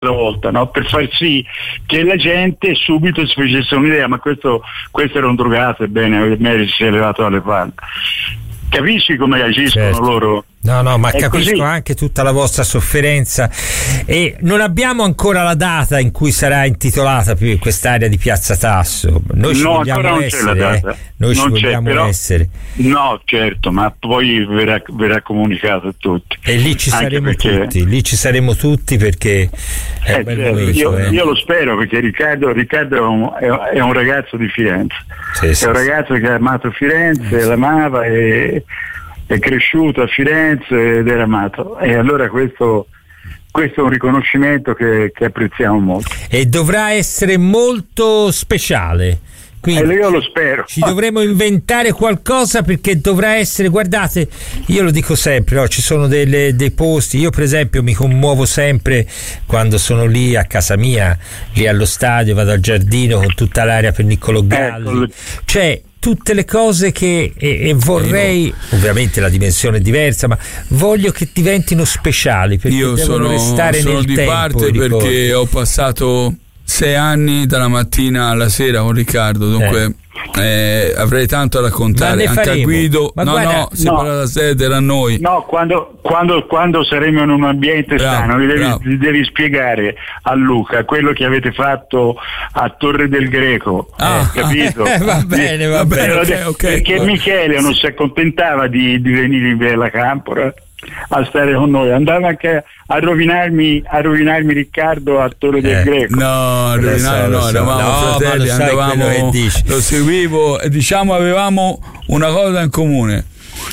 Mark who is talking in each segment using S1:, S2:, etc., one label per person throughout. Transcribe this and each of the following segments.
S1: volta, no? Per far sì che la gente subito si facesse un'idea, ma questo era un drogato, ebbene, si è levato dalle palle. Capisci come agiscono loro?
S2: No, ma capisco
S1: così.
S2: Anche tutta la vostra sofferenza, e non abbiamo ancora la data in cui sarà intitolata più quest'area di Piazza Tasso. Noi ci vogliamo essere, noi ci vogliamo essere.
S1: No, certo, ma poi verrà comunicato a tutti.
S2: E lì ci saremo tutti, perché è un bel momento.
S1: Io lo spero, perché Riccardo è un ragazzo di Firenze. È un ragazzo che ha amato Firenze, l'amava, e è cresciuto a Firenze ed era amato, e allora questo è un riconoscimento che apprezziamo molto,
S2: e dovrà essere molto speciale. Quindi
S1: io lo spero.
S2: Ci dovremo inventare qualcosa, perché dovrà essere, guardate, io lo dico sempre, ci sono dei posti, io per esempio mi commuovo sempre quando sono lì a casa mia, lì allo stadio, vado al giardino con tutta l'area per Niccolò Galli, cioè tutte le cose che e vorrei, ovviamente la dimensione è diversa, ma voglio che diventino speciali, perché
S3: io
S2: devono restare nel
S3: di
S2: tempo,
S3: parte, perché ho passato 6 anni dalla mattina alla sera con Riccardo, dunque avrei tanto da raccontare anche a Guido. Si parla da sede, era a noi.
S1: No, quando saremo in un ambiente sano, devi spiegare a Luca quello che avete fatto a Torre del Greco, capito?
S2: Va bene,
S1: okay. Perché Michele non si accontentava di venire in Via della Campora a stare con noi, andava anche a rovinarmi Riccardo a Torre del Greco.
S3: No, eravamo fratelli, andavamo, lo seguivo, e diciamo avevamo una cosa in comune,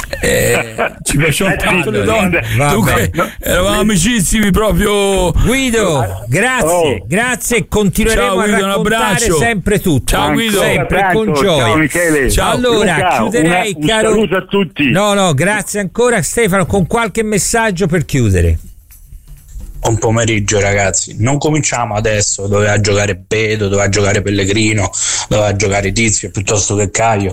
S3: ci piacevano tanto le donne, eravamo amicissimi proprio.
S2: Guido, grazie, continueremo a raccontare sempre tutto.
S3: Ciao Guido,
S2: sempre con gioia.
S1: Ciao Michele.
S2: Ciao. Allora, chiuderei,
S1: un saluto a tutti.
S2: No, grazie ancora Stefano, con qualche messaggio per chiudere.
S4: Buon pomeriggio ragazzi, non cominciamo adesso, doveva giocare Beto, doveva giocare Pellegrino, doveva giocare Tizio piuttosto che Caio.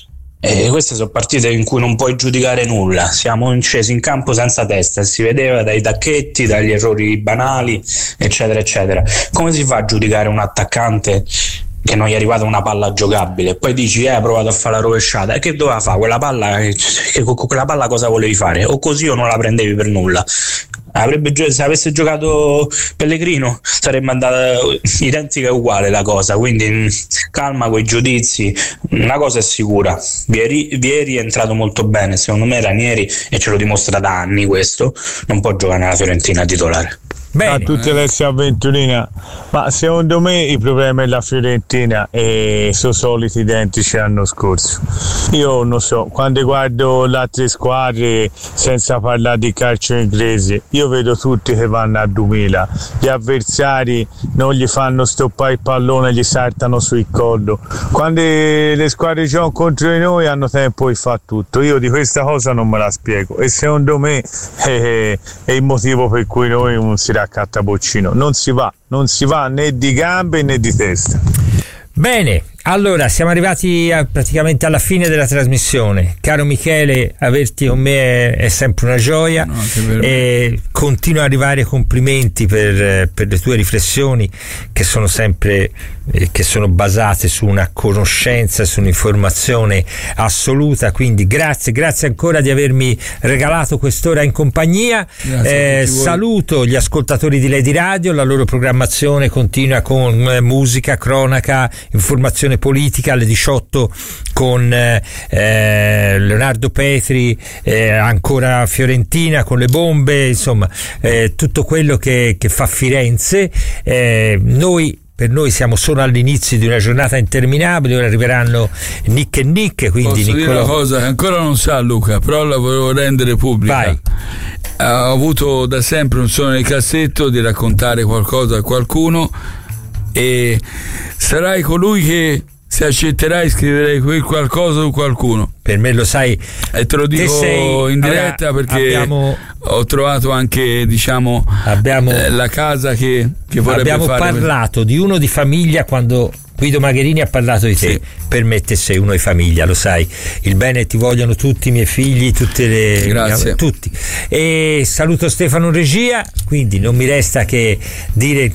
S4: E queste sono partite in cui non puoi giudicare nulla, siamo scesi in campo senza testa, si vedeva dai tacchetti, dagli errori banali, eccetera eccetera. Come si fa a giudicare un attaccante che non gli è arrivata una palla giocabile? Poi dici ha provato a fare la rovesciata, e che doveva fare quella palla? Con quella palla cosa volevi fare? O così o non la prendevi per nulla. Se avesse giocato Pellegrino sarebbe andata identica e uguale la cosa, quindi calma coi giudizi. Una cosa è sicura, Vieri è entrato molto bene, secondo me Ranieri, e ce lo dimostra da anni questo, non può giocare nella Fiorentina titolare.
S5: Bene. A tutte le avventurine, ma secondo me il problema è la Fiorentina e sono soliti identici l'anno scorso. Io non so, quando guardo le altre squadre, senza parlare di calcio inglese, io vedo tutti che vanno a 2000, gli avversari non gli fanno stoppare il pallone, gli saltano sul collo. Quando le squadre giocano contro di noi hanno tempo di fare tutto. Io di questa cosa non me la spiego, e secondo me è il motivo per cui noi non si raccatta Boccino, non si va né di gambe né di testa.
S2: Bene, allora siamo arrivati praticamente alla fine della trasmissione. Caro Michele, averti con me è sempre una gioia, e continuo ad arrivare complimenti per le tue riflessioni, che sono sempre che sono basate su una conoscenza, su un'informazione assoluta. Quindi grazie ancora di avermi regalato quest'ora in compagnia. Saluto gli ascoltatori di Lady Radio, la loro programmazione continua con musica, cronaca, informazione politica alle 18 con Leonardo Petri, ancora Fiorentina con le bombe, insomma tutto quello che fa Firenze. Per noi siamo solo all'inizio di una giornata interminabile, ora arriveranno Nick e Nick, quindi
S3: posso dire una cosa che ancora non sa Luca, però la volevo rendere pubblica.
S2: Vai.
S3: Ho avuto da sempre un sogno nel cassetto di raccontare qualcosa a qualcuno, e sarai colui che, se accetterai, scriverei qualcosa su qualcuno.
S2: Per me, lo sai,
S3: e te lo dico in diretta, perché ho trovato anche, diciamo, la casa che vorrebbe
S2: abbiamo
S3: fare.
S2: Abbiamo parlato di uno di famiglia quando Guido Magherini ha parlato di te, sì. Per me te sei uno di famiglia, lo sai, il bene ti vogliono tutti i miei figli, tutti. E saluto Stefano regia, quindi non mi resta che dire